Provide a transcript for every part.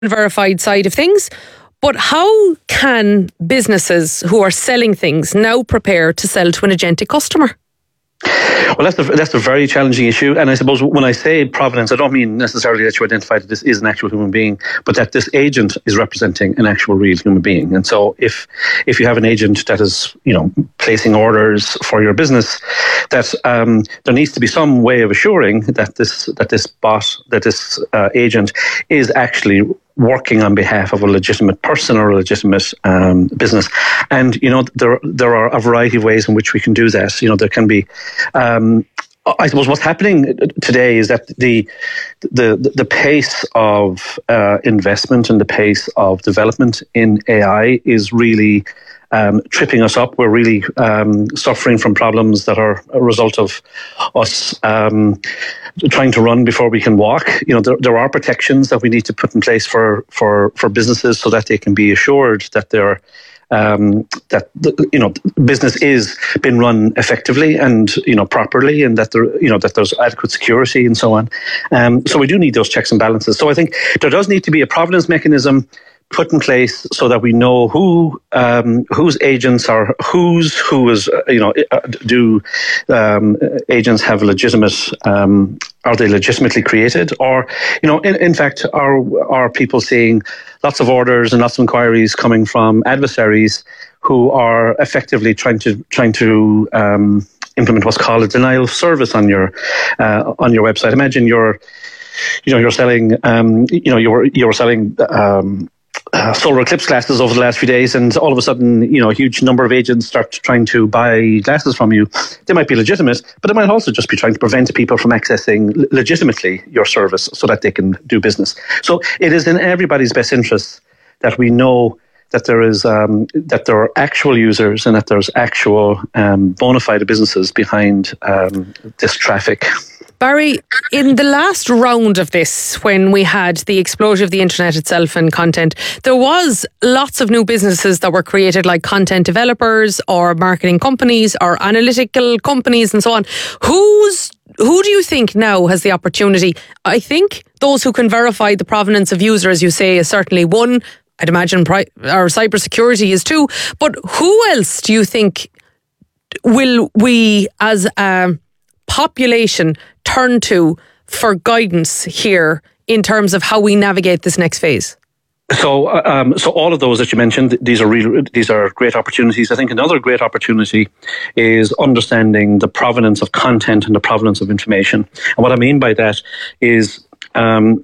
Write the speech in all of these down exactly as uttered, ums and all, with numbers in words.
verified side of things. But how can businesses who are selling things now prepare to sell to an agentic customer? Well, that's a, that's a very challenging issue. And I suppose when I say provenance, I don't mean necessarily that you identify that this is an actual human being, but that this agent is representing an actual real human being. And so if if you have an agent that is, you know, placing orders for your business, that um, there needs to be some way of assuring that this that this bot, that this uh, agent is actually working on behalf of a legitimate person or a legitimate um, business. And, you know, there there are a variety of ways in which we can do that. You know, there can be, um, I suppose what's happening today is that the the the pace of uh, investment and the pace of development in A I is really Um, tripping us up. We're really um, suffering from problems that are a result of us um, trying to run before we can walk. You know, there, there are protections that we need to put in place for for for businesses so that they can be assured that they're um, that the, you know business is been run effectively and you know properly, and that there you know that there's adequate security and so on. Um, so we do need those checks and balances. So I think there does need to be a provenance mechanism put in place so that we know who um, whose agents are whose who is uh, you know do um, agents have legitimate um, are they legitimately created, or you know in, in fact are are people seeing lots of orders and lots of inquiries coming from adversaries who are effectively trying to trying to um, implement what's called a denial of service on your uh, on your website. Imagine you're you know you're selling um, you know you're you're selling um, Uh, solar eclipse glasses over the last few days, and all of a sudden, you know, a huge number of agents start trying to buy glasses from you. They might be legitimate, but they might also just be trying to prevent people from accessing legitimately your service so that they can do business. So it is in everybody's best interest that we know that there is um, that there are actual users and that there's actual um, bona fide businesses behind um, this traffic. Barry, in the last round of this, when we had the explosion of the internet itself and content, there was lots of new businesses that were created, like content developers or marketing companies or analytical companies and so on. Who's Who do you think now has the opportunity? I think those who can verify the provenance of user, as you say, is certainly one. I'd imagine pri- our cybersecurity is two. But who else do you think will we as a population turn to for guidance here in terms of how we navigate this next phase? So, um, so all of those that you mentioned, these are real, these are great opportunities. I think another great opportunity is understanding the provenance of content and the provenance of information. And what I mean by that is, um,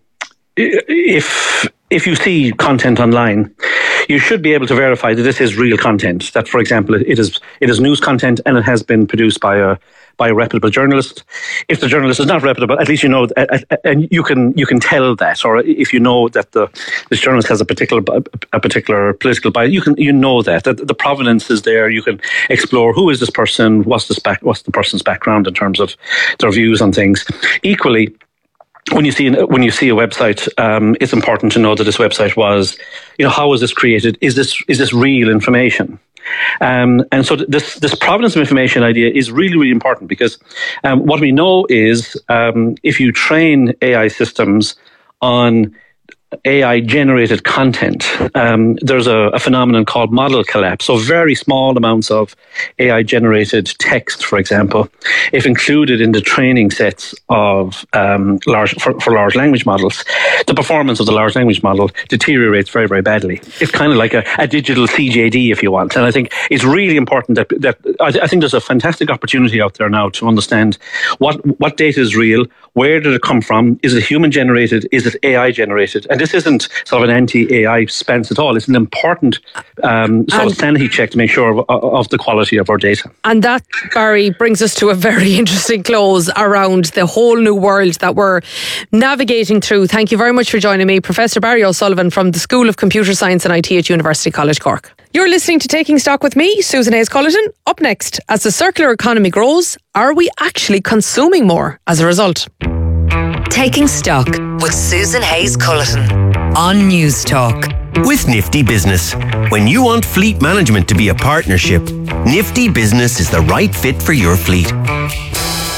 if if you see content online, you should be able to verify that this is real content. That, for example, it is it is news content and it has been produced by a by a reputable journalist. If the journalist is not reputable, at least you know, and you can you can tell that. Or if you know that the this journalist has a particular a particular political bias, you can you know that that the provenance is there. You can explore who is this person, what's this back, what's the person's background in terms of their views on things. Equally, when you see when you see a website, um, it's important to know that this website was, you know, how was this created? Is this is this real information? Um, and so this this provenance of information idea is really, really important, because um, what we know is um, if you train A I systems on A I-generated content, um, there's a, a phenomenon called model collapse. So very small amounts of A I-generated text, for example, if included in the training sets of um, large for, for large language models, the performance of the large language model deteriorates very, very badly. It's kind of like a, a digital C J D, if you want. And I think it's really important that that I, th- I think there's a fantastic opportunity out there now to understand what what data is real, where did it come from, is it human-generated, is it A I-generated? And this isn't sort of an anti-A I stance at all. It's an important um, sort and, of sanity check to make sure of, of the quality of our data. And that, Barry, brings us to a very interesting close around the whole new world that we're navigating through. Thank you very much for joining me, Professor Barry O'Sullivan from the School of Computer Science and I T at University College Cork. You're listening to Taking Stock with me, Susan Hayes-Culleton. Up next, as the circular economy grows, are we actually consuming more as a result? Taking Stock with Susan Hayes-Culleton on News Talk. With Nifty Business. When you want fleet management to be a partnership, Nifty Business is the right fit for your fleet.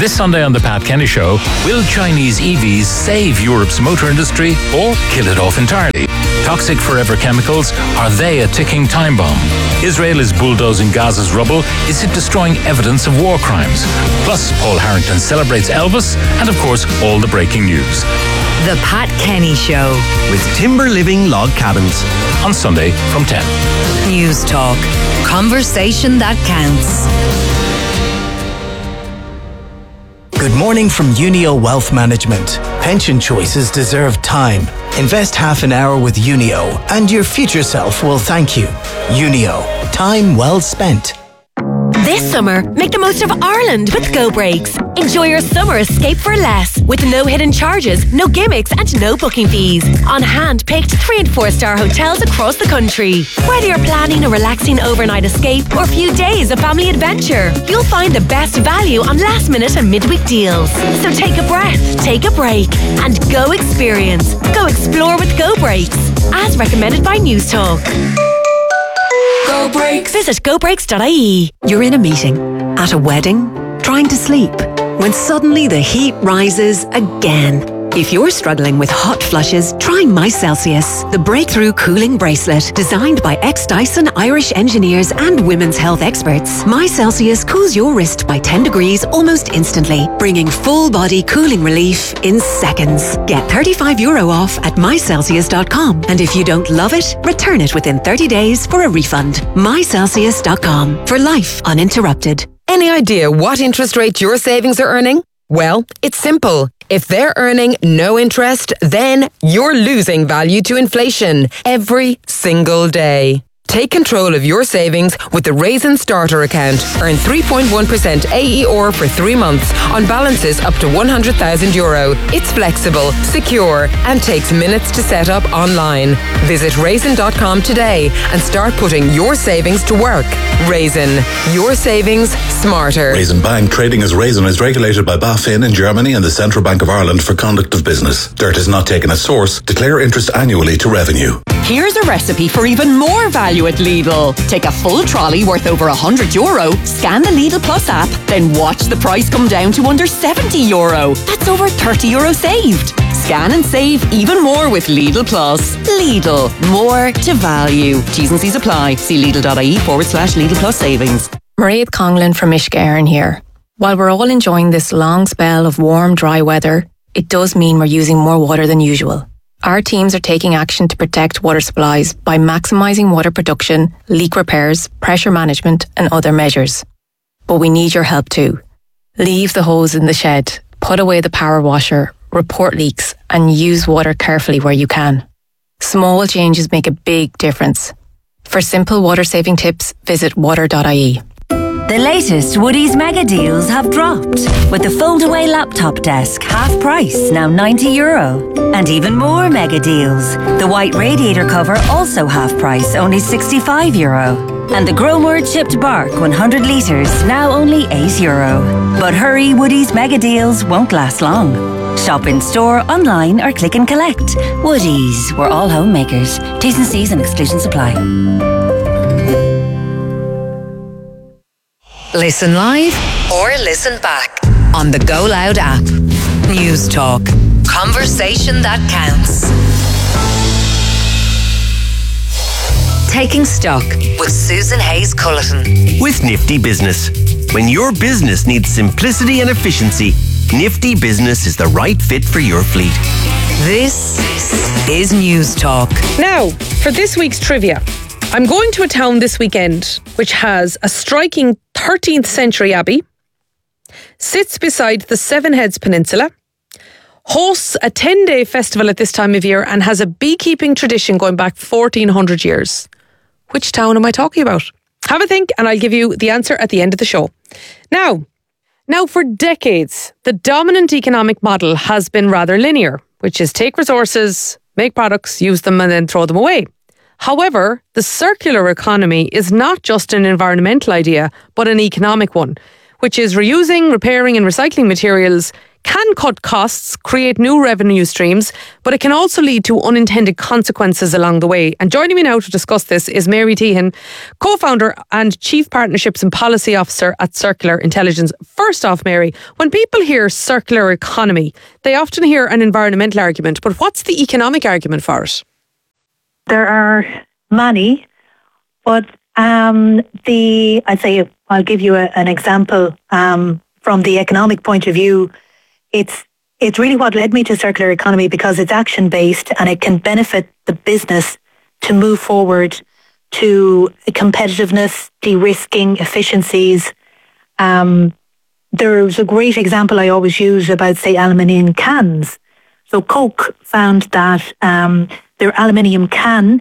This Sunday on The Pat Kenny Show, will Chinese E Vs save Europe's motor industry or kill it off entirely? Toxic forever chemicals, are they a ticking time bomb? Israel is bulldozing Gaza's rubble. Is it destroying evidence of war crimes? Plus, Paul Harrington celebrates Elvis, and of course, all the breaking news. The Pat Kenny Show. With Timber Living Log Cabins. On Sunday from ten. News Talk. Conversation that counts. Good morning from Unio Wealth Management. Pension choices deserve time. Invest half an hour with Unio and your future self will thank you. Unio. Time well spent. This summer, make the most of Ireland with Go Breaks. Enjoy your summer escape for less with no hidden charges, no gimmicks and no booking fees. On hand-picked three and four star hotels across the country. Whether you're planning a relaxing overnight escape or a few days of family adventure, you'll find the best value on last minute and midweek deals. So take a breath, take a break and go experience. Go explore with Go Breaks. As recommended by News Talk. Go Breaks. Visit go breaks dot I E. You're in a meeting, at a wedding, trying to sleep, when suddenly the heat rises again. If you're struggling with hot flushes, try My Celsius, the breakthrough cooling bracelet designed by ex-Dyson Irish engineers and women's health experts. My Celsius cools your wrist by ten degrees almost instantly, bringing full-body cooling relief in seconds. Get thirty-five euro off at my celsius dot com, and if you don't love it, return it within thirty days for a refund. my celsius dot com, for life uninterrupted. Any idea what interest rate your savings are earning? Well, it's simple. If they're earning no interest, then you're losing value to inflation every single day. Take control of your savings with the Raisin Starter account. Earn three point one percent A E R for three months on balances up to one hundred thousand euro. It's flexible, secure, and takes minutes to set up online. Visit raisin dot com today and start putting your savings to work. Raisin, your savings smarter. Raisin Bank, trading as Raisin, is regulated by BaFin in Germany and the Central Bank of Ireland for conduct of business. Dirt is not taken as source. Declare interest annually to revenue. Here's a recipe for even more value at Lidl. Take a full trolley worth over one hundred euro, scan the Lidl Plus app, then watch the price come down to under seventy euro. That's over thirty euro saved. Scan and save even more with Lidl Plus. Lidl, more to value. T's and C's apply. See lidl.ie forward slash Lidl Plus savings. Mairead Conglin from Ishkaern here. While we're all enjoying this long spell of warm, dry weather, it does mean we're using more water than usual. Our teams are taking action to protect water supplies by maximising water production, leak repairs, pressure management and other measures. But we need your help too. Leave the hose in the shed, put away the power washer, report leaks and use water carefully where you can. Small changes make a big difference. For simple water saving tips, visit water dot I E. The latest Woodies mega deals have dropped, with the fold-away laptop desk half price, now ninety euro. And even more mega deals. The white radiator cover also half price, only sixty-five euro. And the Gromor chipped bark one hundred litres, now only eight euro. But hurry, Woodies mega deals won't last long. Shop in store, online or click and collect. Woodies, we're all homemakers. T's and C's and exclusions apply. Listen live or listen back on the Go Loud app. News Talk. Conversation that counts. Taking Stock with Susan Hayes Culleton. With Nifty Business. When your business needs simplicity and efficiency, Nifty Business is the right fit for your fleet. This is News Talk. Now, for this week's trivia, I'm going to a town this weekend which has a striking thirteenth century abbey, sits beside the Seven Heads Peninsula, hosts a ten-day festival at this time of year and has a beekeeping tradition going back fourteen hundred years. Which town am I talking about? Have a think and I'll give you the answer at the end of the show. Now, now for decades, the dominant economic model has been rather linear, which is take resources, make products, use them and then throw them away. However, the circular economy is not just an environmental idea, but an economic one, which is reusing, repairing and recycling materials, can cut costs, create new revenue streams, but it can also lead to unintended consequences along the way. And joining me now to discuss this is Mary Tehan, co-founder and Chief Partnerships and Policy Officer at Circular Intelligence. First off, Mary, when people hear circular economy, they often hear an environmental argument, but what's the economic argument for it? There are many, but um, the I'd say I'll give you a, an example um, from the economic point of view. It's it's really what led me to circular economy because it's action based and it can benefit the business to move forward to competitiveness, de-risking, efficiencies. Um, there's a great example I always use about, say, aluminium cans. So Coke found that um, their aluminium can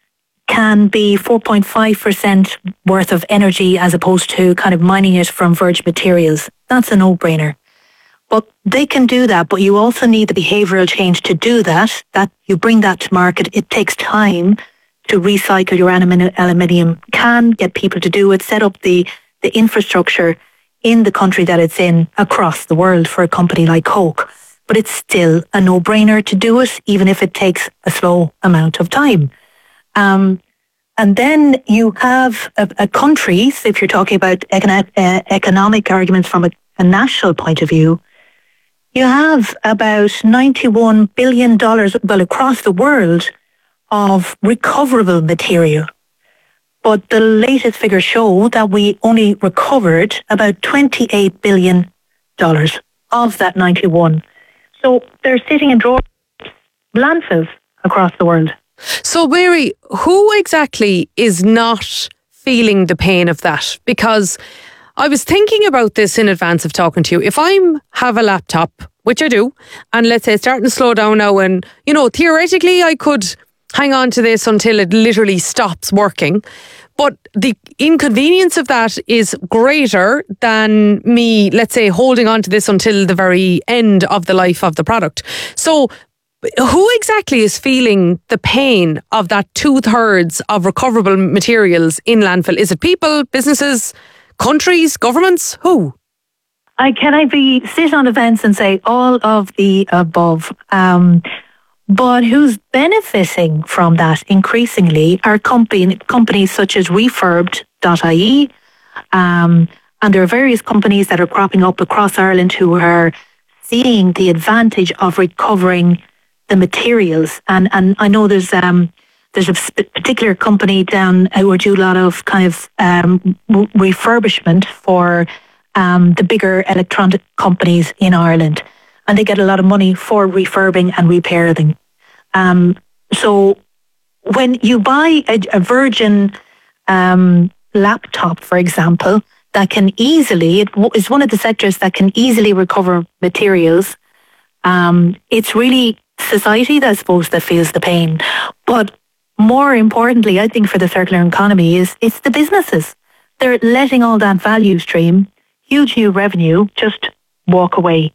can be four point five percent worth of energy as opposed to kind of mining it from virgin materials. That's a no-brainer. But they can do that, but you also need the behavioural change to do that. That you bring that to market. It takes time to recycle your aluminium can, get people to do it, set up the, the infrastructure in the country that it's in across the world for a company like Coke. But it's still a no-brainer to do it, even if it takes a slow amount of time. Um, and then you have a, a countries, if you're talking about econ- uh, economic arguments from a, a national point of view, you have about ninety-one billion dollars, well, across the world, of recoverable material. But the latest figures show that we only recovered about twenty-eight billion dollars of that ninety-one. So they're sitting in drawers, landfills across the world. So, Mary, who exactly is not feeling the pain of that? Because I was thinking about this in advance of talking to you. If I have a laptop, which I do, and let's say it's starting to slow down now, and, you know, theoretically I could hang on to this until it literally stops working. But the inconvenience of that is greater than me, let's say, holding on to this until the very end of the life of the product. So who exactly is feeling the pain of that two-thirds of recoverable materials in landfill? Is it people, businesses, countries, governments? Who? I Can I be sit on the fence and say all of the above? Um, but who's benefiting from that increasingly are company, companies such as refurbed dot I E. Um, and there are various companies that are cropping up across Ireland who are seeing the advantage of recovering the materials. And and I know there's um there's a particular company down who do a lot of kind of um, refurbishment for um, the bigger electronic companies in Ireland, and they get a lot of money for refurbing and repairing. Um, so when you buy a, a Virgin um, laptop, for example, that can easily, it is one of the sectors that can easily recover materials. Um, it's really society, I suppose, that feels the pain. But more importantly, I think for the circular economy is it's the businesses. They're letting all that value stream, huge new revenue, just walk away.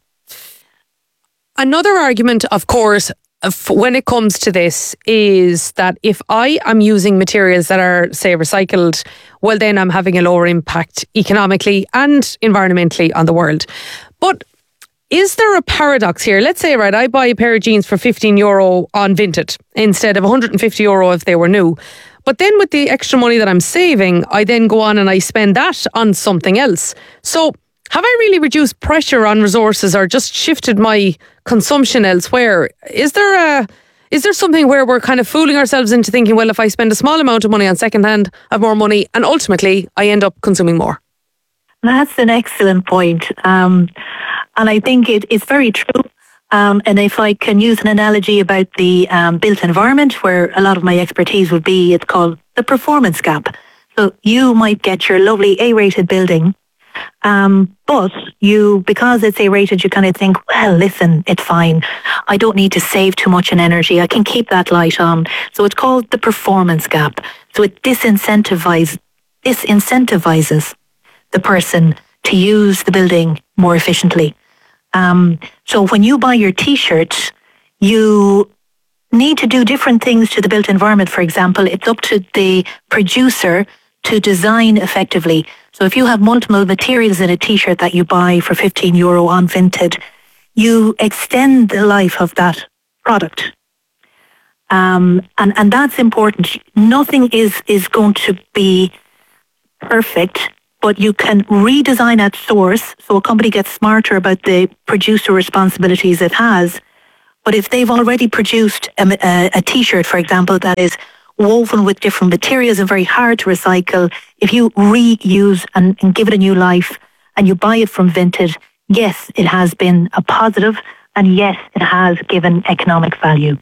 Another argument, of course, when it comes to this is that if I am using materials that are, say, recycled, well, then I'm having a lower impact economically and environmentally on the world. But is there a paradox here? Let's say, right, I buy a pair of jeans for fifteen euro on Vinted instead of one hundred fifty euro if they were new. But then with the extra money that I'm saving, I then go on and I spend that on something else. So have I really reduced pressure on resources or just shifted my consumption elsewhere? Is there a is there something where we're kind of fooling ourselves into thinking, well, if I spend a small amount of money on secondhand, I have more money, and ultimately I end up consuming more? That's an excellent point. Um, and I think it, it's very true. Um, and if I can use an analogy about the um, built environment, where a lot of my expertise would be, it's called the performance gap. So you might get your lovely A-rated building, um, but you, because it's A-rated, you kind of think, well, listen, it's fine. I don't need to save too much in energy. I can keep that light on. So it's called the performance gap. So it disincentivizes, disincentivizes the person to use the building more efficiently. Um, so when you buy your T-shirts, you need to do different things to the built environment. For example, it's up to the producer to design effectively. So if you have multiple materials in a T-shirt that you buy for fifteen euro on Vinted, you extend the life of that product. Um, and, and that's important. Nothing is, is going to be perfect, but you can redesign at source so a company gets smarter about the producer responsibilities it has. But if they've already produced a, a, a t-shirt, for example, that is woven with different materials and very hard to recycle, if you reuse and, and give it a new life and you buy it from Vinted, yes, it has been a positive, and yes, it has given economic value.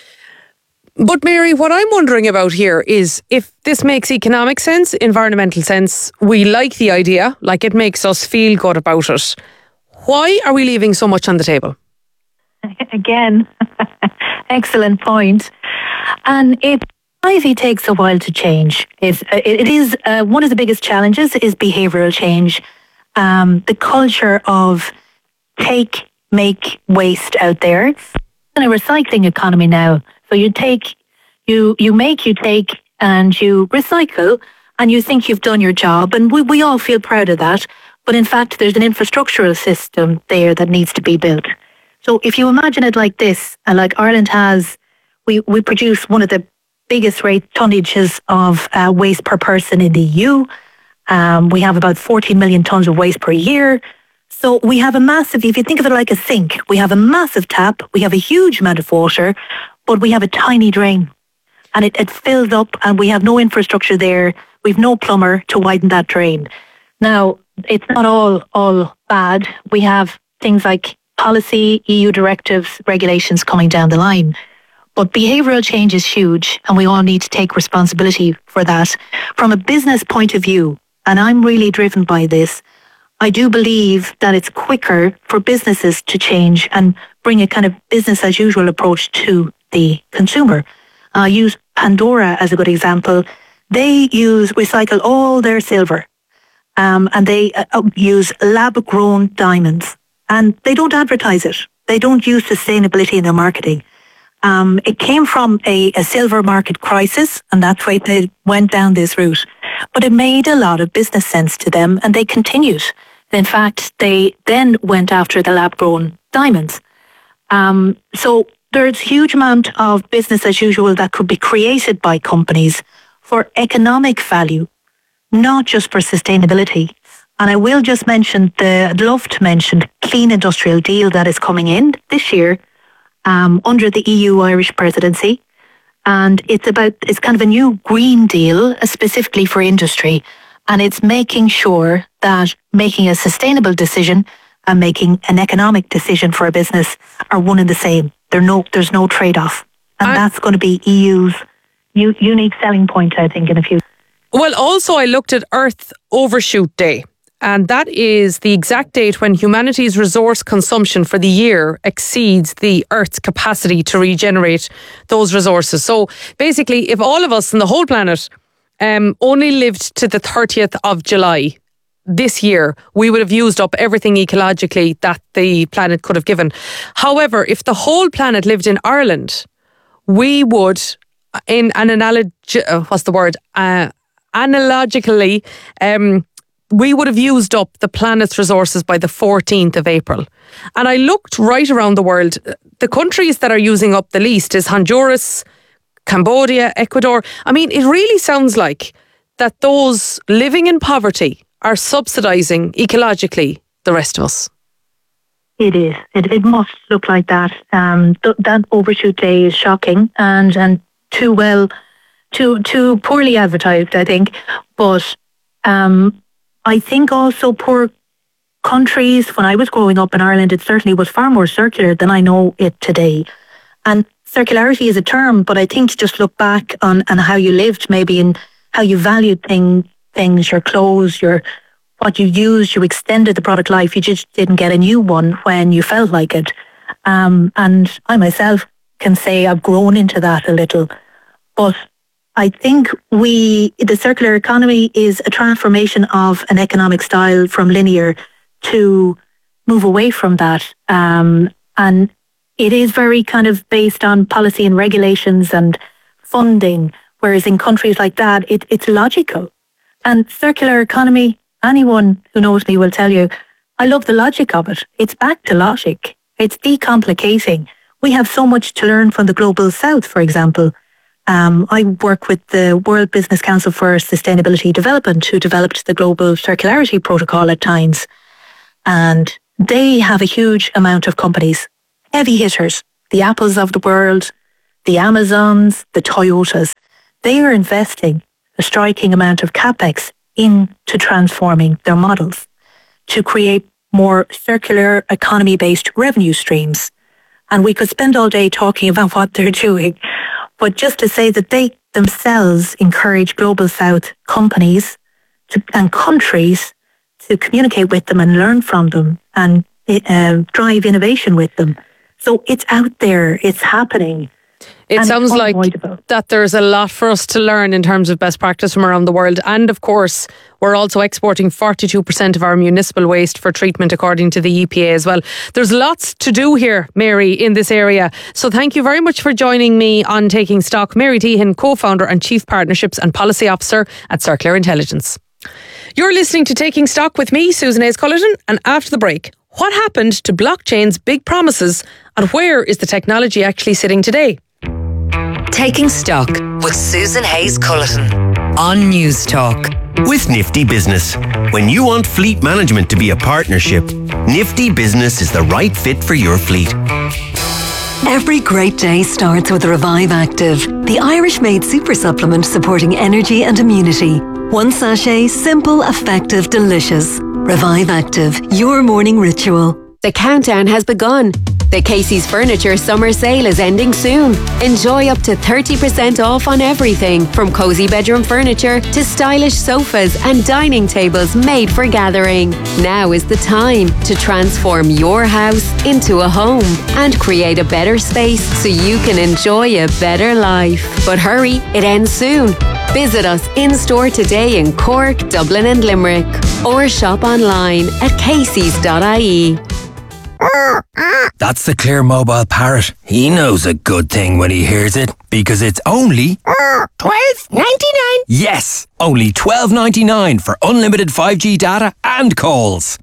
But Mary, what I'm wondering about here is if this makes economic sense, environmental sense, we like the idea, like it makes us feel good about it. Why are we leaving so much on the table? Again, excellent point. And it society takes a while to change. It's, it is uh, one of the biggest challenges is behavioural change. Um, the culture of take, make, waste out there. In a recycling economy now. So you take, you you make, you take, and you recycle, and you think you've done your job, and we, we all feel proud of that. But in fact, there's an infrastructural system there that needs to be built. So if you imagine it like this, and like Ireland has, we, we produce one of the biggest rate tonnages of uh, waste per person in the E U. Um, we have about fourteen million tonnes of waste per year. So we have a massive, if you think of it like a sink, we have a massive tap, we have a huge amount of water, but we have a tiny drain. And it, it fills up and we have no infrastructure there. We've no plumber to widen that drain. Now, it's not all, all bad. We have things like policy, E U directives, regulations coming down the line. But behavioural change is huge and we all need to take responsibility for that. From a business point of view, and I'm really driven by this, I do believe that it's quicker for businesses to change and bring a kind of business as usual approach to the consumer. I'll use Pandora as a good example. They use, recycle all their silver um, and they uh, use lab-grown diamonds and they don't advertise it. They don't use sustainability in their marketing. Um, it came from a, a silver market crisis and that's why they went down this route. But it made a lot of business sense to them and they continued. In fact, they then went after the lab-grown diamonds. Um, so there's a huge amount of business as usual that could be created by companies for economic value, not just for sustainability. And I will just mention, the, I'd love to mention the Clean Industrial Deal that is coming in this year um, under the E U Irish presidency. And it's about, it's kind of a new green deal uh, specifically for industry. And it's making sure that making a sustainable decision and making an economic decision for a business are one and the same. There no, there's no trade-off. And I, that's going to be E U's u- unique selling point, I think, in a few. Well, also I looked at Earth Overshoot Day. And that is the exact date when humanity's resource consumption for the year exceeds the Earth's capacity to regenerate those resources. So basically, if all of us on the whole planet um, only lived to the thirtieth of July this year, we would have used up everything ecologically that the planet could have given. However, if the whole planet lived in Ireland, we would, in an analogy, what's the word? Uh, analogically, um, we would have used up the planet's resources by the fourteenth of April. And I looked right around the world. The countries that are using up the least is Honduras, Cambodia, Ecuador. I mean, it really sounds like that those living in poverty are subsidising ecologically the rest of us. It is. It, it must look like that. Um, th- that overshoot day is shocking and, and too well, too too poorly advertised, I think. But um, I think also poor countries, when I was growing up in Ireland, it certainly was far more circular than I know it today. And circularity is a term, but I think to just look back on, on how you lived, maybe, and how you valued thing, things, your clothes, your what you used, you extended the product life. You just didn't get a new one when you felt like it. Um, and I myself can say I've grown into that a little. But I think we, the circular economy is a transformation of an economic style from linear to move away from that. Um, and it is very kind of based on policy and regulations and funding, whereas in countries like that, it, it's logical. And circular economy, anyone who knows me will tell you, I love the logic of it. It's back to logic. It's decomplicating. We have so much to learn from the Global South, for example. Um, I work with the World Business Council for Sustainability Development, who developed the Global Circularity Protocol at Tynes. And they have a huge amount of companies, heavy hitters, the Apples of the world, the Amazons, the Toyotas. They are investing a striking amount of capex into transforming their models to create more circular economy-based revenue streams. And we could spend all day talking about what they're doing. But just to say that they themselves encourage Global South companies to, and countries to communicate with them and learn from them and uh, drive innovation with them. So it's out there, it's happening. It sounds like that there's a lot for us to learn in terms of best practice from around the world. And of course, we're also exporting forty-two percent of our municipal waste for treatment, according to the E P A as well. There's lots to do here, Mary, in this area. So thank you very much for joining me on Taking Stock. Mary Teehan, co-founder and Chief Partnerships and Policy Officer at Circular Intelligence. You're listening to Taking Stock with me, Susan Hayes-Cullerton, and after the break, what happened to blockchain's big promises and where is the technology actually sitting today? Taking Stock with Susan Hayes-Cullerton on News Talk. With Nifty Business. When you want fleet management to be a partnership, Nifty Business is the right fit for your fleet. Every great day starts with Revive Active, the Irish-made super supplement supporting energy and immunity. One sachet, simple, effective, delicious. Revive Active, your morning ritual. The countdown has begun. The Casey's Furniture summer sale is ending soon. Enjoy up to thirty percent off on everything, from cosy bedroom furniture to stylish sofas and dining tables made for gathering. Now is the time to transform your house into a home and create a better space so you can enjoy a better life. But hurry, it ends soon. Visit us in-store today in Cork, Dublin and Limerick, or shop online at casey's dot I E. That's the Clear Mobile Parrot. He knows a good thing when he hears it, because it's only twelve ninety-nine. Yes, only twelve ninety-nine for unlimited five G data and calls.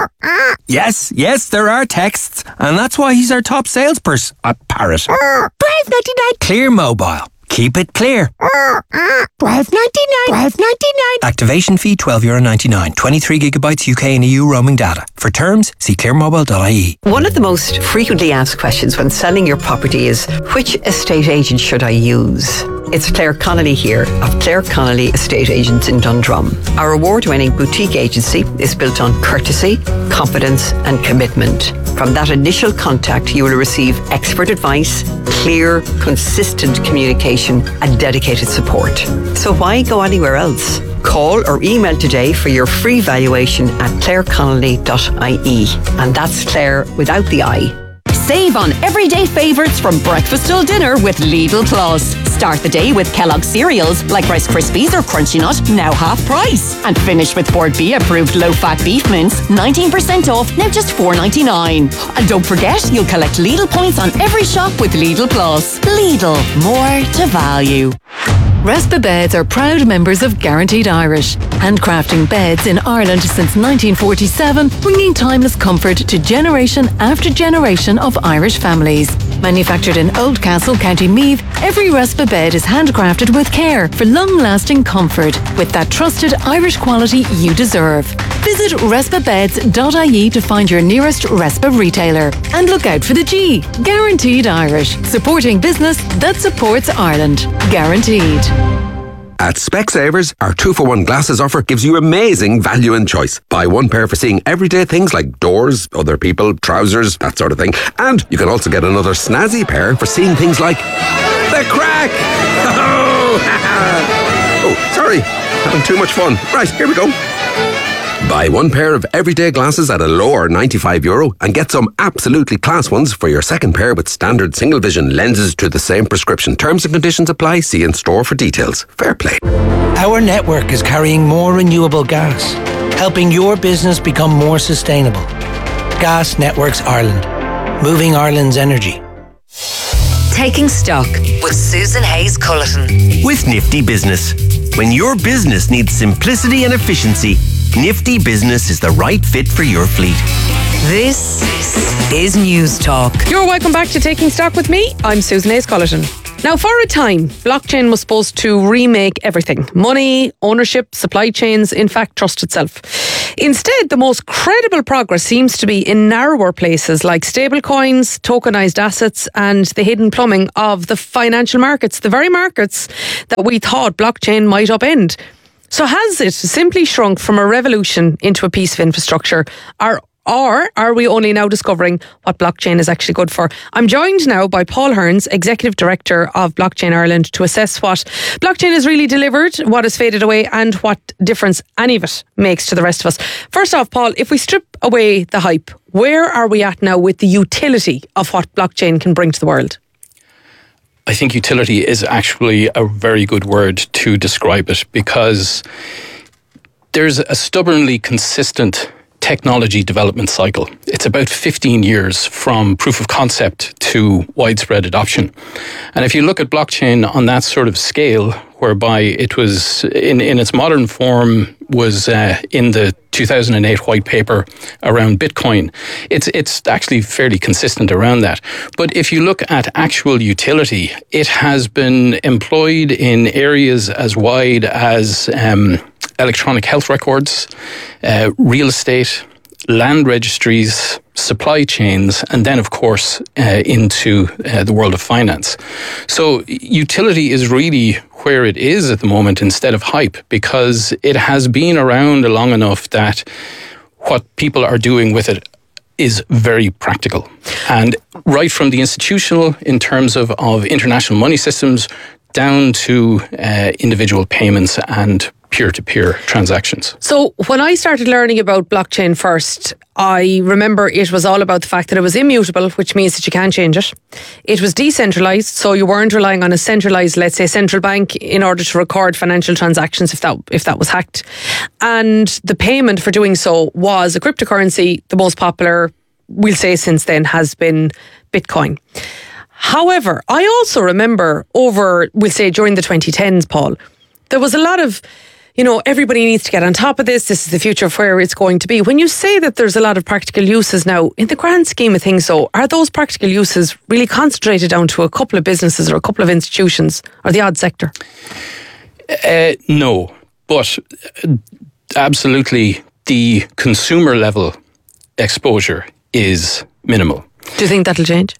Yes, yes, there are texts, and that's why he's our top salesperson at Parrot. twelve ninety-nine. Clear Mobile. Keep it clear. twelve ninety-nine. twelve ninety-nine. Activation fee twelve euro ninety-nine. twenty-three gigabytes U K and E U roaming data. For terms, see clear mobile dot I E. One of the most frequently asked questions when selling your property is, which estate agent should I use? It's Claire Connolly here of Claire Connolly Estate Agents in Dundrum. Our award-winning boutique agency is built on courtesy, confidence and commitment. From that initial contact, you will receive expert advice, clear, consistent communication and dedicated support. So why go anywhere else? Call or email today for your free valuation at claire connolly dot I E. And that's Claire without the I. Save on everyday favourites from breakfast till dinner with Lidl Plus. Start the day with Kellogg's cereals like Rice Krispies or Crunchy Nut, now half price. And finish with Bord B approved low-fat beef mince, nineteen percent off, now just four ninety-nine. And don't forget, you'll collect Lidl points on every shop with Lidl Plus. Lidl, more to value. Respa Beds are proud members of Guaranteed Irish, handcrafting beds in Ireland since nineteen forty-seven, bringing timeless comfort to generation after generation of Irish families. Manufactured in Oldcastle, County Meath, every Respa bed is handcrafted with care for long-lasting comfort, with that trusted Irish quality you deserve. Visit respa beds dot I E to find your nearest Respa retailer. And look out for the G, Guaranteed Irish, supporting business that supports Ireland. Guaranteed. At Specsavers, our two for one glasses offer gives you amazing value and choice. Buy one pair for seeing everyday things like doors, other people, trousers, that sort of thing. And you can also get another snazzy pair for seeing things like the crack. Oh, sorry, having too much fun. Right, here we go. Buy one pair of everyday glasses at a lower ninety-five euro and get some absolutely class ones for your second pair with standard single vision lenses to the same prescription. Terms and conditions apply. See in store for details. Fair play. Our network is carrying more renewable gas, helping your business become more sustainable. Gas Networks Ireland, moving Ireland's energy. Taking Stock with Susan Hayes-Cullerton. With Nifty Business. When your business needs simplicity and efficiency, Nifty Business is the right fit for your fleet. This is News Talk. You're welcome back to Taking Stock with me. I'm Susan Ace-Colleton. Now, for a time, blockchain was supposed to remake everything. Money, ownership, supply chains, in fact, trust itself. Instead, the most credible progress seems to be in narrower places like stablecoins, tokenized assets, and the hidden plumbing of the financial markets, the very markets that we thought blockchain might upend. So has it simply shrunk from a revolution into a piece of infrastructure? Or Or are we only now discovering what blockchain is actually good for? I'm joined now by Paul Hearns, Executive Director of Blockchain Ireland, to assess what blockchain has really delivered, what has faded away, and what difference any of it makes to the rest of us. First off, Paul, if we strip away the hype, where are we at now with the utility of what blockchain can bring to the world? I think utility is actually a very good word to describe it, because there's a stubbornly consistent technology development cycle. It's about fifteen years from proof of concept to widespread adoption. And if you look at blockchain on that sort of scale, whereby it was in, in its modern form was uh, in the two thousand eight white paper around Bitcoin, it's it's actually fairly consistent around that. But if you look at actual utility, it has been employed in areas as wide as um, electronic health records, uh, real estate, land registries, supply chains, and then, of course, uh, into uh, the world of finance. So utility is really where it is at the moment instead of hype, because it has been around long enough that what people are doing with it is very practical. And right from the institutional, in terms of, of international money systems, down to uh, individual payments and peer-to-peer transactions. So when I started learning about blockchain first, I remember it was all about the fact that it was immutable, which means that you can't change it. It was decentralized, so you weren't relying on a centralized, let's say, central bank in order to record financial transactions if that if that was hacked. And the payment for doing so was a cryptocurrency. The most popular, we'll say since then, has been Bitcoin. However, I also remember over, we'll say during the twenty tens, Paul, there was a lot of, you know, everybody needs to get on top of this. This is the future of where it's going to be. When you say that there's a lot of practical uses now, in the grand scheme of things, though, are those practical uses really concentrated down to a couple of businesses or a couple of institutions or the odd sector? Uh, no, but absolutely the consumer level exposure is minimal. Do you think that'll change?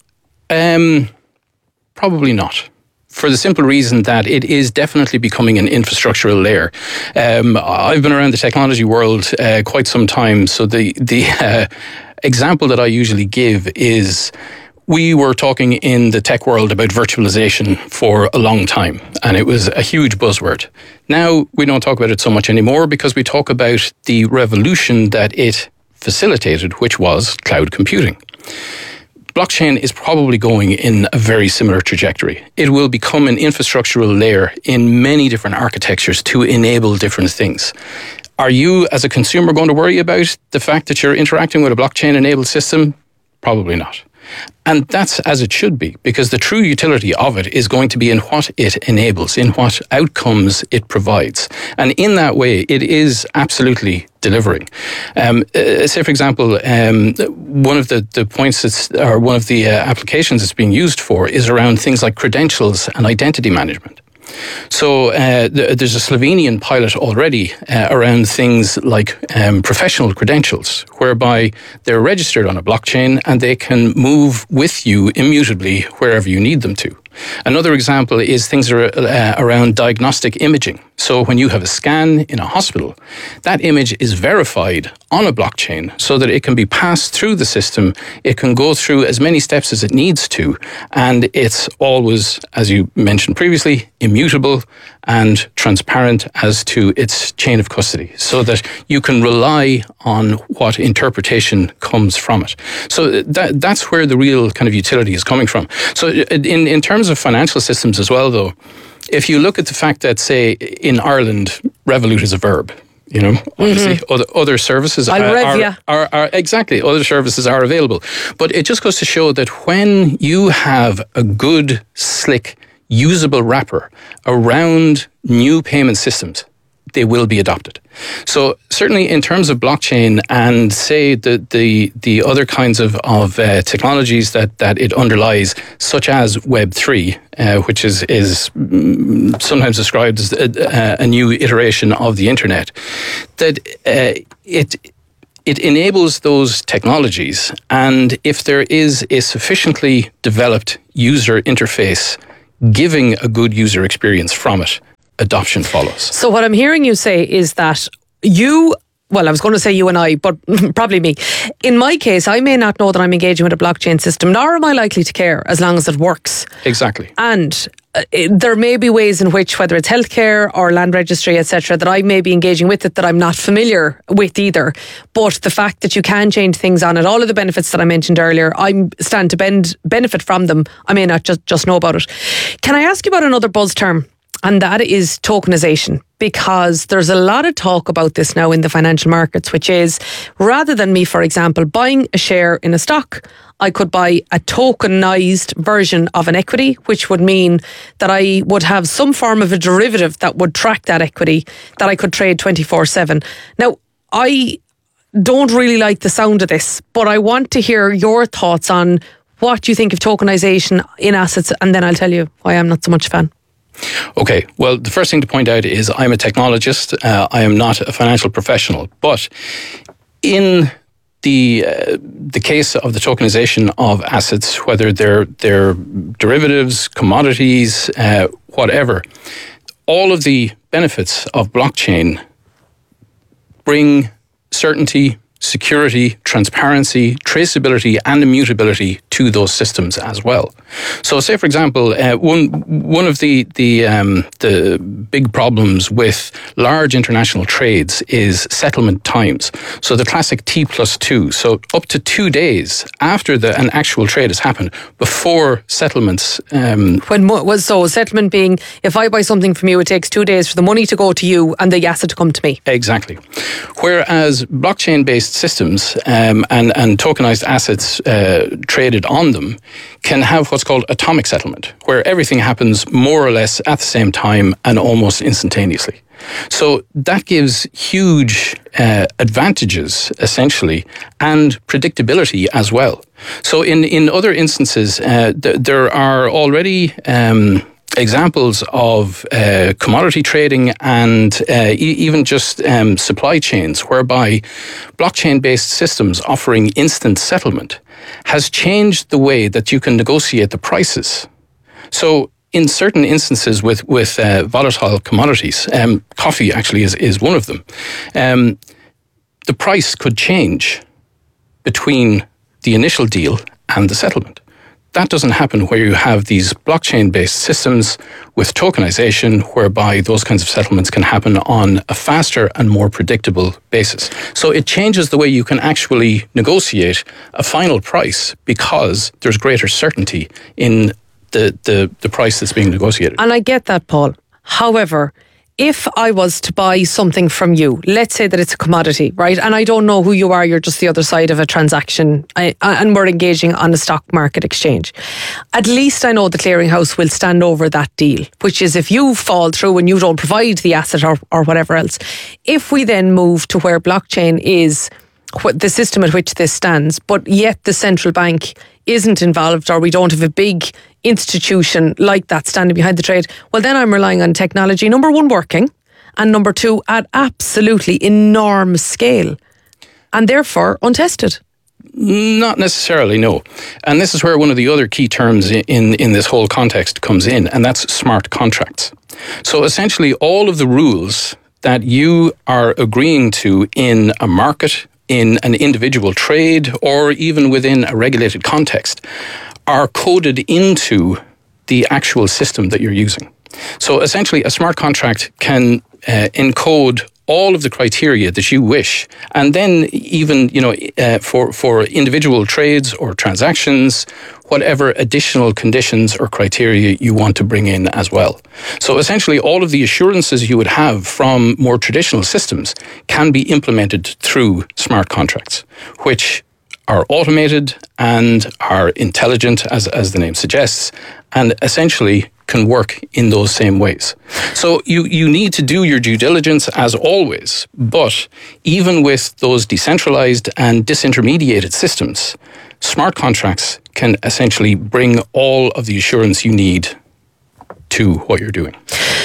Um, probably not. For the simple reason that it is definitely becoming an infrastructural layer. Um, I've been around the technology world uh, quite some time, so the the uh, example that I usually give is we were talking in the tech world about virtualization for a long time, and it was a huge buzzword. Now we don't talk about it so much anymore because we talk about the revolution that it facilitated, which was cloud computing. Blockchain is probably going in a very similar trajectory. It will become an infrastructural layer in many different architectures to enable different things. Are you, as a consumer, going to worry about the fact that you're interacting with a blockchain-enabled system? Probably not. And that's as it should be, because the true utility of it is going to be in what it enables, in what outcomes it provides. And in that way, it is absolutely delivering. Um, uh, say, for example, um, one of the, the points that's, or one of the uh, applications it's being used for is around things like credentials and identity management. So uh, th- there's a Slovenian pilot already uh, around things like um, professional credentials, whereby they're registered on a blockchain and they can move with you immutably wherever you need them to. Another example is things are, uh, around diagnostic imaging. So when you have a scan in a hospital, that image is verified on a blockchain so that it can be passed through the system. It can go through as many steps as it needs to. And it's always, as you mentioned previously, immutable and transparent as to its chain of custody, so that you can rely on what interpretation comes from it. So that that's where the real kind of utility is coming from. So in, in terms of financial systems as well, though, if you look at the fact that, say, in Ireland, Revolut is a verb, you know, obviously mm-hmm. other, other services I'll are, rev are, are, are, exactly, other services are available. But it just goes to show that when you have a good, slick, usable wrapper around new payment systems, they will be adopted. So certainly in terms of blockchain and say the the, the other kinds of, of uh, technologies that, that it underlies, such as Web three, uh, which is, is sometimes described as a, a new iteration of the internet, that uh, it it enables those technologies, and if there is a sufficiently developed user interface giving a good user experience from it, adoption follows. So what I'm hearing you say is that you, well, I was going to say you and I, but probably me. In my case, I may not know that I'm engaging with a blockchain system, nor am I likely to care as long as it works. Exactly. And uh, it, there may be ways in which, whether it's healthcare or land registry, et cetera, that I may be engaging with it that I'm not familiar with either. But the fact that you can change things on it, all of the benefits that I mentioned earlier, I stand to bend, benefit from them. I may not just, just know about it. Can I ask you about another buzz term? And that is tokenization, because there's a lot of talk about this now in the financial markets, which is rather than me, for example, buying a share in a stock, I could buy a tokenized version of an equity, which would mean that I would have some form of a derivative that would track that equity that I could trade twenty-four seven. Now, I don't really like the sound of this, but I want to hear your thoughts on what you think of tokenization in assets, and then I'll tell you why I'm not so much a fan. Okay, well, the first thing to point out is I'm a technologist. Uh, I am not a financial professional. But in the uh, the case of the tokenization of assets, whether they're, they're derivatives, commodities, uh, whatever, all of the benefits of blockchain bring certainty, security, transparency, traceability, and immutability to those systems as well. So, say for example, uh, one one of the the um, the big problems with large international trades is settlement times. So the classic T plus two, so up to two days after the an actual trade has happened before settlements. Um, when was so settlement being if I buy something from you, it takes two days for the money to go to you and the asset to come to me. Exactly. Whereas blockchain-based systems um, and, and tokenized assets uh, traded on them can have what's called atomic settlement, where everything happens more or less at the same time and almost instantaneously. So that gives huge uh, advantages, essentially, and predictability as well. So in, in other instances, uh, th- there are already Um, examples of uh, commodity trading and uh, e- even just um, supply chains whereby blockchain-based systems offering instant settlement has changed the way that you can negotiate the prices. So in certain instances with, with uh, volatile commodities, um, coffee actually is, is one of them, um, the price could change between the initial deal and the settlement. That doesn't happen where you have these blockchain-based systems with tokenization, whereby those kinds of settlements can happen on a faster and more predictable basis. So it changes the way you can actually negotiate a final price because there's greater certainty in the, the, the price that's being negotiated. And I get that, Paul. However, if I was to buy something from you, let's say that it's a commodity, right? And I don't know who you are, you're just the other side of a transaction, I, and we're engaging on a stock market exchange. At least I know the clearinghouse will stand over that deal, which is if you fall through and you don't provide the asset or, or whatever else. If we then move to where blockchain is the system at which this stands, but yet the central bank isn't involved, or we don't have a big institution like that standing behind the trade, well, then I'm relying on technology, number one, working, and number two, at absolutely enormous scale, and therefore untested. Not necessarily, no. And this is where one of the other key terms in, in this whole context comes in, and that's smart contracts. So essentially, all of the rules that you are agreeing to in a market, in an individual trade, or even within a regulated context, are coded into the actual system that you're using. So essentially, a smart contract can uh, encode all of the criteria that you wish, and then even, you know, uh, for, for individual trades or transactions, whatever additional conditions or criteria you want to bring in as well. So essentially, all of the assurances you would have from more traditional systems can be implemented through smart contracts, which are automated and are intelligent, as, as the name suggests, and essentially can work in those same ways. So you, you need to do your due diligence as always, but even with those decentralized and disintermediated systems, smart contracts can essentially bring all of the assurance you need to what you're doing.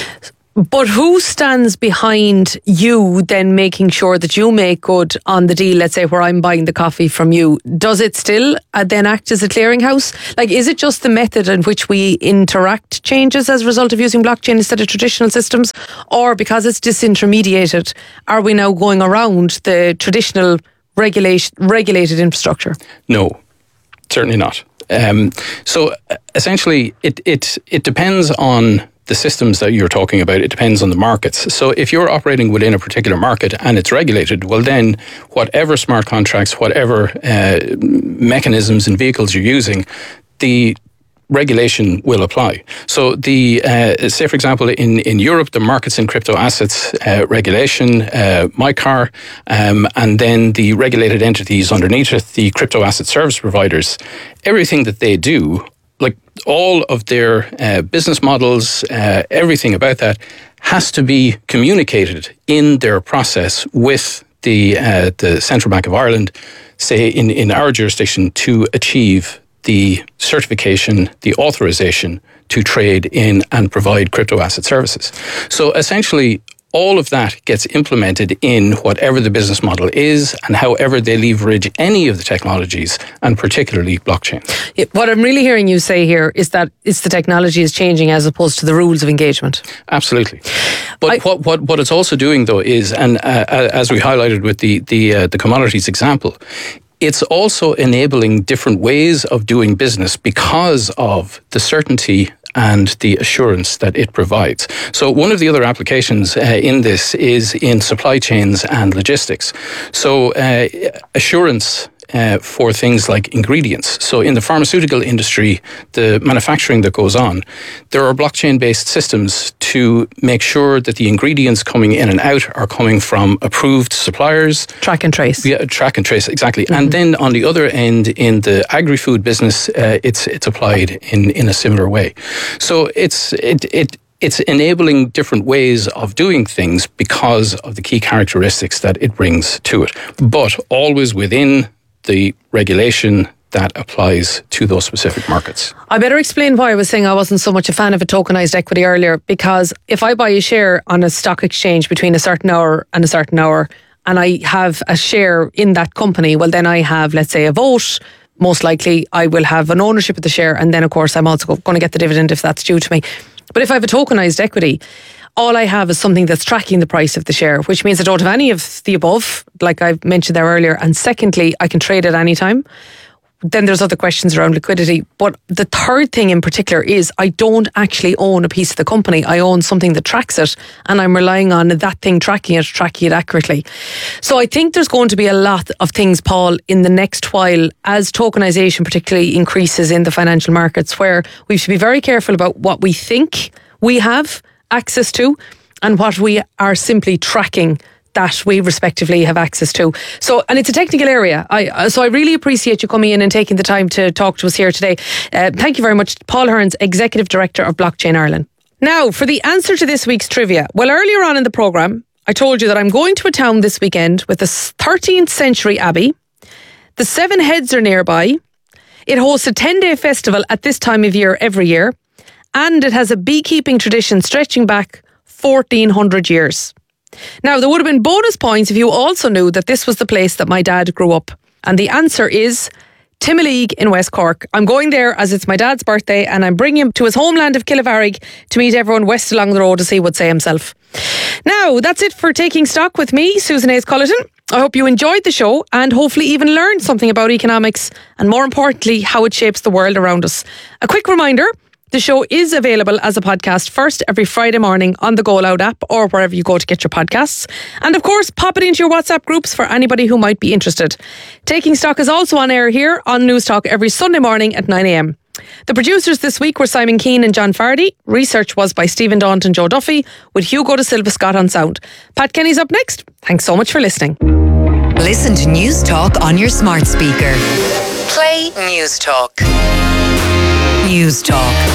But who stands behind you then making sure that you make good on the deal, let's say where I'm buying the coffee from you? Does it still uh, then act as a clearinghouse? Like, is it just the method in which we interact changes as a result of using blockchain instead of traditional systems? Or because it's disintermediated, are we now going around the traditional regulation, regulated infrastructure? No, certainly not. Um, so essentially, it, it, it depends on the systems that you're talking about. It depends on the markets. So if you're operating within a particular market and it's regulated, well then whatever smart contracts, whatever uh, mechanisms and vehicles you're using, the regulation will apply. So the, uh, say for example, in, in Europe, the markets in crypto assets uh, regulation, uh, MiCAR, um, and then the regulated entities underneath it, the crypto asset service providers, everything that they do, like all of their uh, business models, uh, everything about that has to be communicated in their process with the uh, the Central Bank of Ireland, say in, in our jurisdiction, to achieve the certification, the authorization to trade in and provide crypto asset services. So essentially, all of that gets implemented in whatever the business model is and however they leverage any of the technologies, and particularly blockchain. Yeah, what I'm really hearing you say here is that it's the technology is changing as opposed to the rules of engagement. Absolutely. But I, what, what, what it's also doing, though, is, and uh, as we highlighted with the, the, uh, the commodities example, it's also enabling different ways of doing business because of the certainty and the assurance that it provides. So one of the other applications uh, in this is in supply chains and logistics. So uh, assurance Uh, for things like ingredients. So in the pharmaceutical industry, the manufacturing that goes on, there are blockchain-based systems to make sure that the ingredients coming in and out are coming from approved suppliers. Track and trace. Yeah, track and trace, exactly. Mm-hmm. And then on the other end, in the agri-food business, uh, it's it's applied in, in a similar way. So it's it it It's enabling different ways of doing things because of the key characteristics that it brings to it, but always within the regulation that applies to those specific markets. I better explain why I was saying I wasn't so much a fan of a tokenized equity earlier, because if I buy a share on a stock exchange between a certain hour and a certain hour, and I have a share in that company, well then I have, let's say, a vote. Most likely I will have an ownership of the share, and then of course I'm also going to get the dividend if that's due to me. But if I have a tokenized equity, all I have is something that's tracking the price of the share, which means I don't have any of the above, like I mentioned there earlier. And secondly, I can trade at any time. Then there's other questions around liquidity. But the third thing in particular is I don't actually own a piece of the company. I own something that tracks it, and I'm relying on that thing tracking it, tracking it accurately. So I think there's going to be a lot of things, Paul, in the next while as tokenization particularly increases in the financial markets, where we should be very careful about what we think we have access to and what we are simply tracking that we respectively have access to. So, and it's a technical area. I so I really appreciate you coming in and taking the time to talk to us here today. Uh, thank you very much, Paul Hearns, Executive Director of Blockchain Ireland. Now, for the answer to this week's trivia. Well, earlier on in the programme, I told you that I'm going to a town this weekend with a thirteenth century abbey. The Seven Heads are nearby. It hosts a ten-day festival at this time of year every year. And it has a beekeeping tradition stretching back fourteen hundred years. Now, there would have been bonus points if you also knew that this was the place that my dad grew up. And the answer is Timoleague in West Cork. I'm going there as it's my dad's birthday, and I'm bringing him to his homeland of Killavarrig to meet everyone west along the road, as he would say himself. Now, that's it for Taking Stock with me, Susan Hayes Culleton. I hope you enjoyed the show and hopefully even learned something about economics and, more importantly, how it shapes the world around us. A quick reminder, the show is available as a podcast first every Friday morning on the Go Loud app or wherever you go to get your podcasts. And of course, pop it into your WhatsApp groups for anybody who might be interested. Taking Stock is also on air here on News Talk every Sunday morning at nine a.m. The producers this week were Simon Keane and John Fardy. Research was by Stephen Daunt and Joe Duffy, with Hugo De Silva Scott on sound. Pat Kenny's up next. Thanks so much for listening. Listen to News Talk on your smart speaker. Play News Talk. News Talk.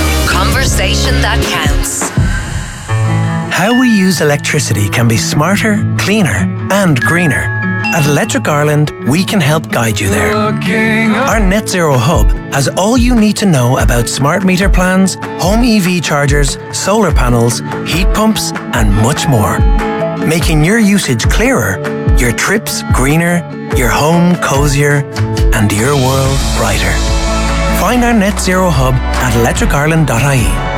Conversation that counts. How we use electricity can be smarter, cleaner, and greener. At Electric Ireland, we can help guide you there. Our Net Zero Hub has all you need to know about smart meter plans, home E V chargers, solar panels, heat pumps, and much more. Making your usage clearer, your trips greener, your home cozier, and your world brighter. Find our Net Zero Hub at electric ireland dot I E.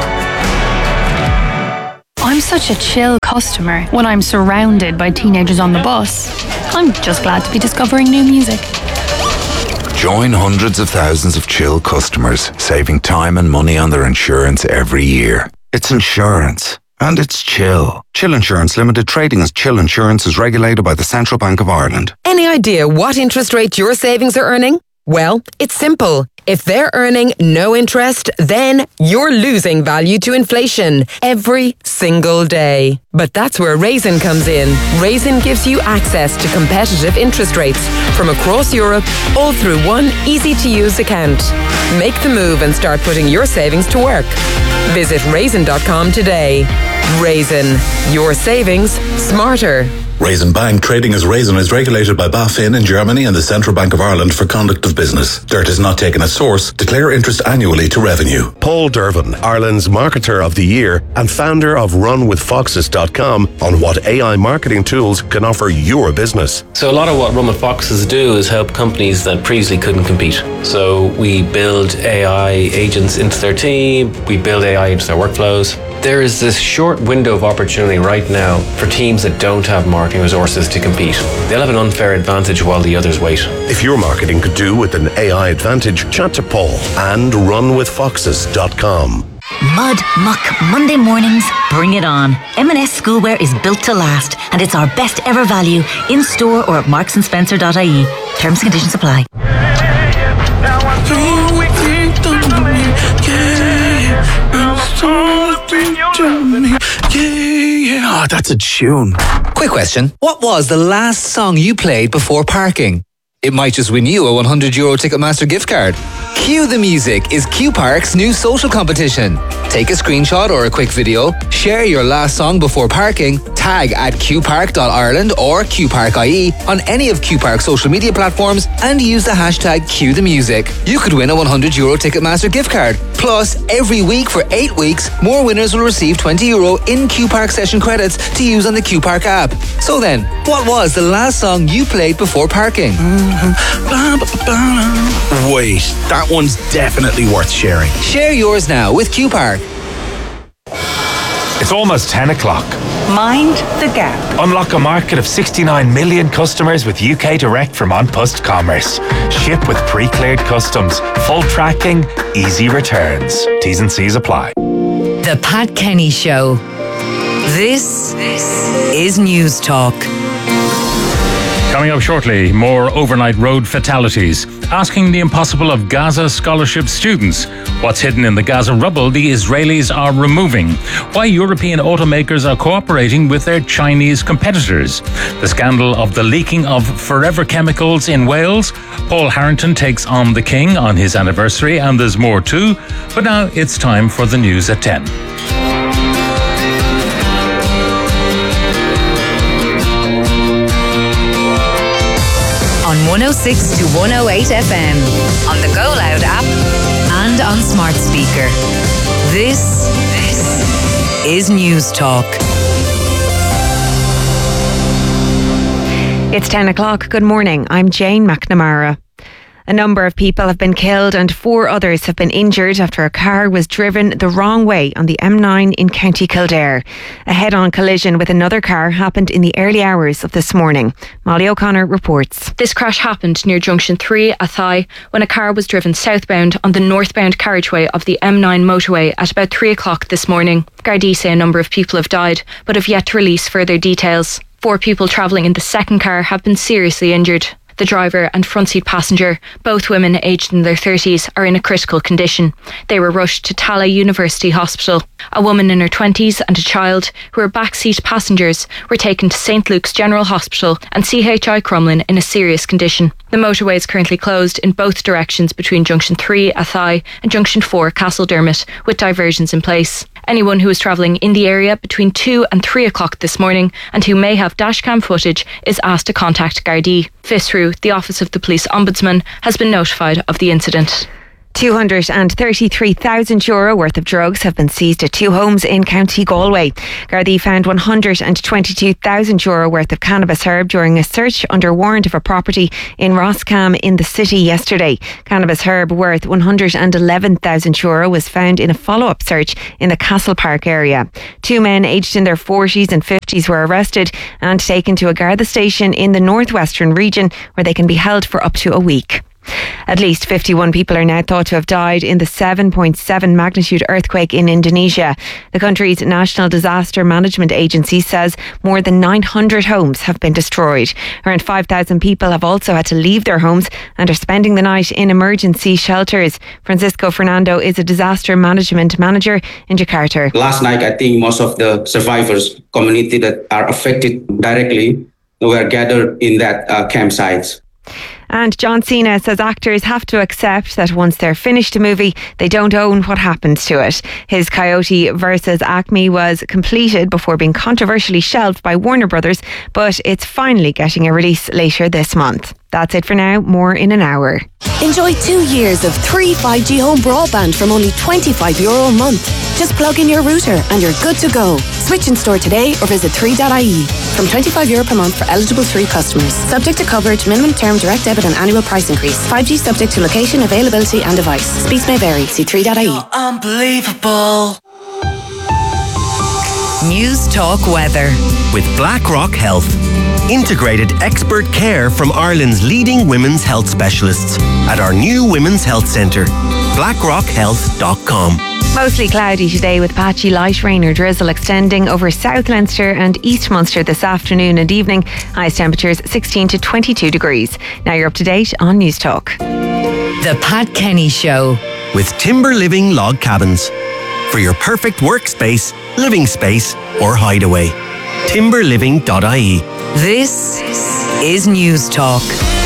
I'm such a chill customer when I'm surrounded by teenagers on the bus. I'm just glad to be discovering new music. Join hundreds of thousands of Chill customers, saving time and money on their insurance every year. It's insurance. And it's Chill. Chill Insurance Limited, trading as Chill Insurance, is regulated by the Central Bank of Ireland. Any idea what interest rate your savings are earning? Well, it's simple. If they're earning no interest, then you're losing value to inflation every single day. But that's where Raisin comes in. Raisin gives you access to competitive interest rates from across Europe, all through one easy-to-use account. Make the move and start putting your savings to work. Visit raisin dot com today. Raisin, your savings smarter. Raisin Bank, trading as Raisin, is regulated by BaFin in Germany and the Central Bank of Ireland for conduct of business. Dirt is not taken at source. Declare interest annually to revenue. Paul Dervin, Ireland's Marketer of the Year and founder of run with foxes dot com, on what A I marketing tools can offer your business. So a lot of what Run with Foxes do is help companies that previously couldn't compete. So we build A I agents into their team, we build A I into their workflows. There is this short window of opportunity right now for teams that don't have marketing resources to compete. They'll have an unfair advantage while the others wait. If your marketing could do with an A I advantage, chat to Paul and run with foxes dot com. Mud, muck, Monday mornings, bring it on. M and S Schoolwear is built to last, and it's our best ever value in store or at marks and spencer dot I E. Terms and conditions apply. Yeah, oh, that's a tune. Quick question. What was the last song you played before parking? It might just win you a one hundred euro Ticketmaster gift card. Cue the Music is Q Park's new social competition. Take a screenshot or a quick video, share your last song before parking, tag at q park dot ireland or q park dot I E on any of Q Park's social media platforms and use the hashtag Cue the Music. You could win a one hundred euro Ticketmaster gift card. Plus, every week for eight weeks, more winners will receive twenty euro in Q Park session credits to use on the Q Park app. So then, what was the last song you played before parking? Wait, that one's definitely worth sharing. Share yours now with Q Park. It's almost ten o'clock. Mind the gap. Unlock a market of sixty-nine million customers with U K Direct from An Post Commerce. Ship with pre-cleared customs, full tracking, easy returns. T's and C's apply. The Pat Kenny Show. This is News Talk. Coming up shortly, more overnight road fatalities. Asking the impossible of Gaza scholarship students. What's hidden in the Gaza rubble the Israelis are removing. Why European automakers are cooperating with their Chinese competitors. The scandal of the leaking of forever chemicals in Wales. Paul Harrington takes on the King on his anniversary, and there's more too. But now it's time for the news at ten. On one oh six to one oh eight F M, on the Go Loud app, and on smart speaker. This, this is News Talk. It's ten o'clock. Good morning. I'm Jane McNamara. A number of people have been killed and four others have been injured after a car was driven the wrong way on the M nine in County Kildare. A head-on collision with another car happened in the early hours of this morning. Molly O'Connor reports. This crash happened near Junction three, Athy, when a car was driven southbound on the northbound carriageway of the M nine motorway at about three o'clock this morning. Gardaí say a number of people have died, but have yet to release further details. Four people travelling in the second car have been seriously injured. The driver and front seat passenger, both women aged in their thirties, are in a critical condition. They were rushed to Tallaght University Hospital. A woman in her twenties and a child, who were backseat passengers, were taken to Saint Luke's General Hospital and C H I Crumlin in a serious condition. The motorway is currently closed in both directions between Junction three, Athy, and Junction four, Castledermot, with diversions in place. Anyone who is travelling in the area between two and three o'clock this morning and who may have dashcam footage is asked to contact Gardaí. Fisru, the Office of the Police Ombudsman, has been notified of the incident. two hundred thirty-three thousand euro worth of drugs have been seized at two homes in County Galway. Gardaí found one hundred twenty-two thousand euro worth of cannabis herb during a search under warrant of a property in Roscommon in the city yesterday. Cannabis herb worth one hundred eleven thousand euro was found in a follow-up search in the Castle Park area. Two men aged in their forties and fifties were arrested and taken to a Garda station in the northwestern region, where they can be held for up to a week. At least fifty-one people are now thought to have died in the seven point seven magnitude earthquake in Indonesia. The country's National Disaster Management Agency says more than nine hundred homes have been destroyed. Around five thousand people have also had to leave their homes and are spending the night in emergency shelters. Francisco Fernando is a disaster management manager in Jakarta. Last night, I think most of the survivors, community that are affected directly, were gathered in that uh, campsites. And John Cena says actors have to accept that once they're finished a movie, they don't own what happens to it. His Coyote versus Acme was completed before being controversially shelved by Warner Brothers, but it's finally getting a release later this month. That's it for now. More in an hour. Enjoy two years of three five G home broadband from only twenty-five euro a month. Just plug in your router and you're good to go. Switch in store today or visit three dot I E. From twenty-five euro per month for eligible three customers. Subject to coverage, minimum term, direct debit and annual price increase. five G subject to location, availability and device. Speeds may vary. See three dot I E. Unbelievable. News Talk Weather. With BlackRock Health. Integrated expert care from Ireland's leading women's health specialists at our new Women's Health Centre. blackrock health dot com. Mostly cloudy today with patchy light rain or drizzle extending over South Leinster and East Munster this afternoon and evening. Highest temperatures sixteen to twenty-two degrees. Now you're up to date on News Talk. The Pat Kenny Show. With Timber Living Log Cabins. For your perfect workspace, living space or hideaway. timber living dot I E. This is News Talk.